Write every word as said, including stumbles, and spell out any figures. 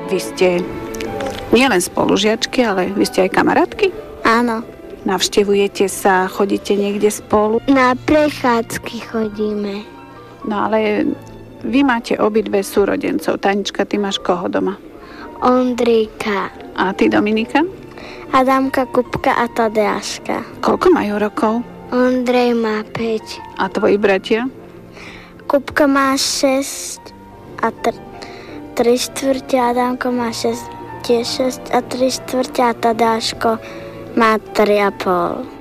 Vy ste nielen spolužiačky, ale vy ste aj kamarátky? Áno. Navštevujete sa, chodíte niekde spolu? Na prechádzky chodíme. No ale vy máte obidve súrodencov. Tanička, ty máš koho doma? Ondrejka. A ty, Dominika? Adamka, Kupka a Tadeáška. Koľko majú rokov? Ondrej má päť. A tvoji bratia? Kupka má šesť a tri štvrte, Adamko má šesť, tiež šesť a tri štvrte a Tadeáško má tri a pol.